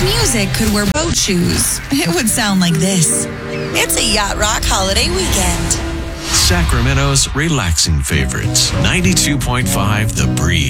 If music could wear boat shoes, it would sound like this. It's a Yacht Rock holiday weekend. Sacramento's relaxing favorites. 92.5 The Breeze.